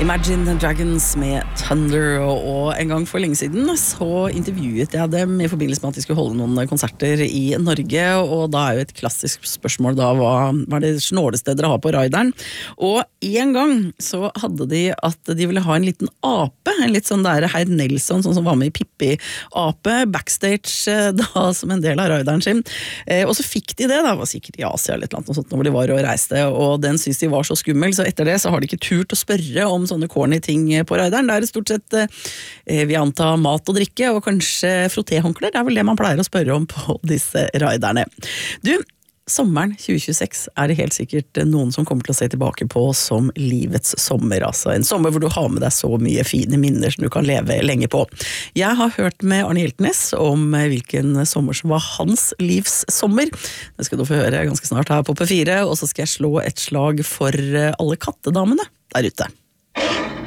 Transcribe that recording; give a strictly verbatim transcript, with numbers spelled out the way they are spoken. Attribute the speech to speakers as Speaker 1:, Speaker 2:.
Speaker 1: Imagine Dragons med Thunder, og en gang for lenge siden så intervjuet jeg dem i forbindelse med at de skulle holde noen konserter i Norge, og da er jo et klassisk spørsmål da, hva var det snåleste dere har på rideren? Og en gang så hadde de at de ville ha en liten ape, en litt sånn der Heid Nelson, sånn som var med i Pippi-ape, backstage da som en del av rideren sin. Og så fikk de det, da var sikkert i Asia eller et eller annet sånt når de var og reiste, og den syntes de var så skummel, så etter det så har de ikke turt å spørre om sånne corny ting på rideren. Det er stort sett, eh, vi antar mat og drikke, og kanskje frottéhåndklær. Det er vel det man pleier å spørre om på disse riderne. Du, sommeren tjue tjueseks er det helt sikkert noen som kommer til å se tilbake på som livets sommer. Altså en sommer hvor du har med deg så mye fine minner som du kan leve lenge på. Jeg har hørt med Arne Hjeltnes om hvilken sommer som var hans livs sommer. Det skal du få høre ganske snart her på P fire, og så skal jeg slå et slag for alle kattedamene der ute.